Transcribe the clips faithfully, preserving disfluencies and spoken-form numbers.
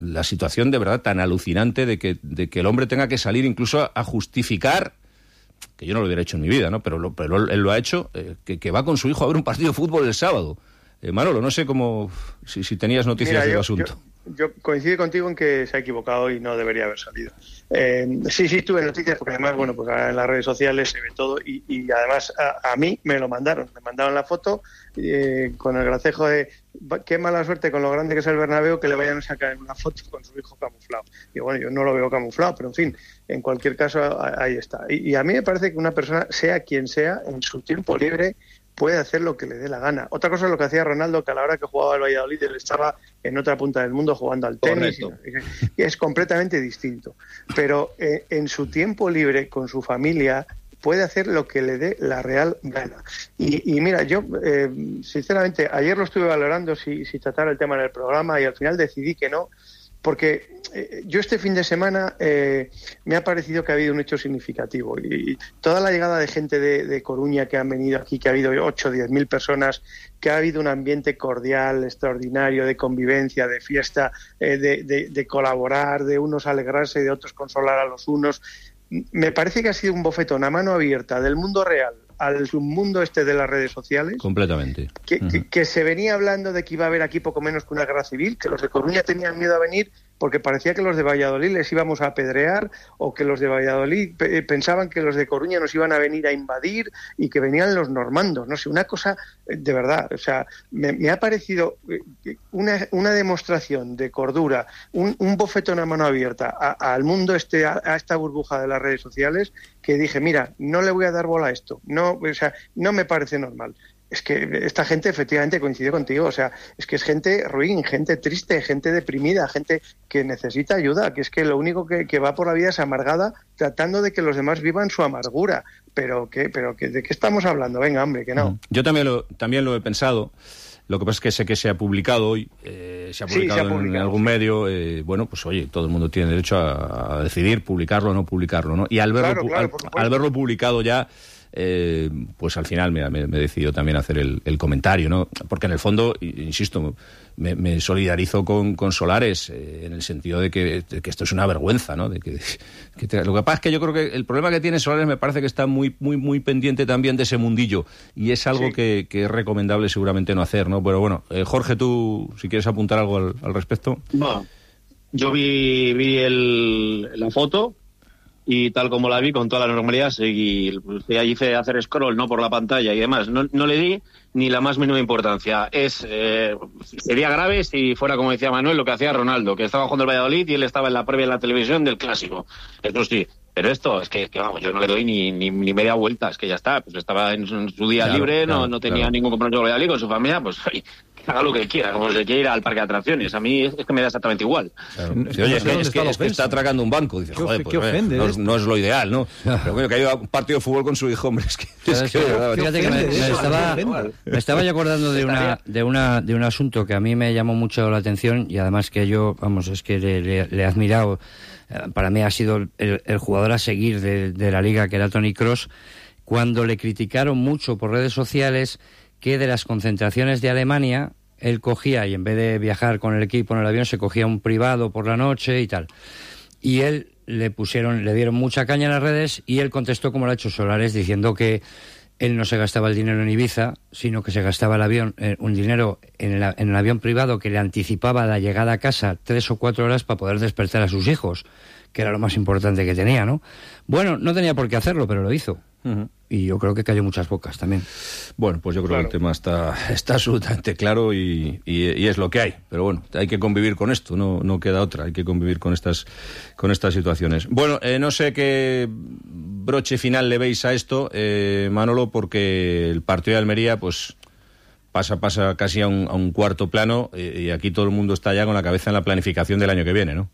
la situación de verdad tan alucinante de que, de que el hombre tenga que salir incluso a, a justificar, que yo no lo hubiera hecho en mi vida, ¿no? Pero, lo, pero él lo ha hecho, eh, que, que va con su hijo a ver un partido de fútbol el sábado. Eh, Manolo, no sé cómo, si, si tenías noticias Mira, del yo, asunto. Yo, yo coincido contigo en que se ha equivocado y no debería haber salido. Eh, sí, sí, tuve noticias, porque además, bueno, pues ahora en las redes sociales se ve todo y, y además a, a mí me lo mandaron, me mandaron la foto eh, con el gracejo de qué mala suerte con lo grande que es el Bernabéu que le vayan a sacar una foto con su hijo camuflado. Y bueno, yo no lo veo camuflado, pero en fin, en cualquier caso ahí está. Y, y a mí me parece que una persona, sea quien sea, en su tiempo libre puede hacer lo que le dé la gana. Otra cosa es lo que hacía Ronaldo, que a la hora que jugaba al Valladolid él estaba en otra punta del mundo jugando al tenis. Y, y es completamente distinto. Pero eh, en su tiempo libre, con su familia, puede hacer lo que le dé la real gana. Y, y mira, yo, eh, sinceramente, ayer lo estuve valorando si, si tratar el tema en el programa y al final decidí que no, porque eh, yo este fin de semana eh, me ha parecido que ha habido un hecho significativo y, y toda la llegada de gente de, de Coruña que han venido aquí, que ha habido ocho o diez mil personas, que ha habido un ambiente cordial, extraordinario, de convivencia, de fiesta, eh, de, de, de colaborar, de unos alegrarse y de otros consolar a los unos. Me parece que ha sido un bofetón a mano abierta del mundo real al submundo este de las redes sociales. Completamente. Que, uh-huh. que, que se venía hablando de que iba a haber aquí poco menos que una guerra civil, que los de Coruña tenían miedo a venir porque parecía que los de Valladolid les íbamos a apedrear o que los de Valladolid pe- pensaban que los de Coruña nos iban a venir a invadir y que venían los normandos. No sé, una cosa de verdad. O sea, me, me ha parecido una, una demostración de cordura, un, un bofetón a mano abierta a, a, al mundo este, a, a esta burbuja de las redes sociales, que dije, mira, no le voy a dar bola a esto. No, o sea, no me parece normal. Es que esta gente efectivamente coincide contigo, o sea, es que es gente ruin, gente triste, gente deprimida, gente que necesita ayuda, que es que lo único que, que va por la vida es amargada, tratando de que los demás vivan su amargura. Pero que, pero que, ¿de qué estamos hablando? Venga, hombre, que no. Yo también lo, también lo he pensado. Lo que pasa es que sé que se ha publicado hoy, eh, se ha publicado, sí, se ha publicado en algún medio, eh, bueno, pues oye, todo el mundo tiene derecho a, a decidir publicarlo o no publicarlo, ¿no? Y al verlo, claro, claro, al, al verlo publicado ya, eh, pues al final me, me, me he decidido también hacer el, el comentario, ¿no? Porque en el fondo, insisto, me, me solidarizo con, con Solares eh, en el sentido de que, de que esto es una vergüenza, ¿no? De que, que te, lo que pasa es que yo creo que el problema que tiene Solares me parece que está muy muy muy pendiente también de ese mundillo y es algo sí. que, que es recomendable seguramente no hacer, ¿no? Pero bueno, eh, Jorge, tú si quieres apuntar algo al, al respecto. No, yo vi, vi el, la foto y tal como la vi, con toda la normalidad, seguí, hice hacer scroll, ¿no?, por la pantalla y demás. No, no le di ni la más mínima importancia. Es eh, sería grave si fuera, como decía Manuel, lo que hacía Ronaldo, que estaba jugando el Valladolid y él estaba en la previa en la televisión del Clásico. Eso sí. Pero esto, es que, que vamos, yo no le doy ni, ni, ni media vuelta, es que ya está, pues estaba en su, en su día claro, libre, claro, no, no tenía claro. ningún compromiso con el Valladolid, con su familia, pues oye, haga lo que quiera, como se quiere ir al parque de atracciones, a mí es, es que me da exactamente igual. Claro. Sí, oye, es que, es, que, es que está atracando un banco, dices, ¿Qué, joder, pues qué ofende, no, eh? no es lo ideal, ¿no? Pero bueno, que haya un partido de fútbol con su hijo, hombre, es que... Es que fíjate que me, me, estaba, me estaba yo acordando de una, de, una, de un asunto que a mí me llamó mucho la atención y además que yo, vamos, es que le, le, le he admirado. Para mí ha sido el, el jugador a seguir de, de la Liga, que era Toni Kroos, cuando le criticaron mucho por redes sociales que de las concentraciones de Alemania él cogía y en vez de viajar con el equipo en el avión se cogía un privado por la noche y tal. Y él le pusieron, le dieron mucha caña en las redes y él contestó como lo ha hecho Solares, diciendo que él no se gastaba el dinero en Ibiza, sino que se gastaba el avión, eh, un dinero en el, en el avión privado que le anticipaba la llegada a casa tres o cuatro horas para poder despertar a sus hijos, que era lo más importante que tenía, ¿no? Bueno, no tenía por qué hacerlo, pero lo hizo. Uh-huh. Y yo creo que cayó muchas bocas también. Bueno, pues yo creo claro. que el tema está, está absolutamente claro y, y, y es lo que hay. Pero bueno, hay que convivir con esto, no, no queda otra. Hay que convivir con estas, con estas situaciones. Bueno, eh, no sé qué broche final le veis a esto, eh, Manolo, porque el partido de Almería, pues pasa pasa casi a un, a un cuarto plano eh, y aquí todo el mundo está ya con la cabeza en la planificación del año que viene, ¿no?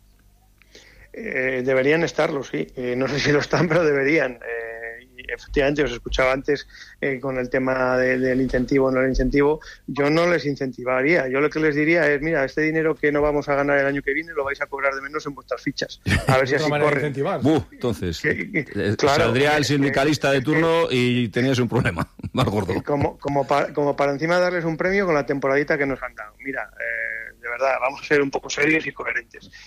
Eh, deberían estarlo, sí. Eh, no sé si lo están, pero deberían. Eh, efectivamente, os escuchaba antes eh, con el tema de, del incentivo o no el incentivo. Yo no les incentivaría. Yo lo que les diría es, mira, este dinero que no vamos a ganar el año que viene lo vais a cobrar de menos en vuestras fichas. A ver si así corre. Buh, entonces, que, que, claro, saldría el sindicalista de turno y tenías un problema más gordo. Como, como, para, como para encima darles un premio con la temporadita que nos han dado. Mira, eh, de verdad, vamos a ser un poco serios y coherentes.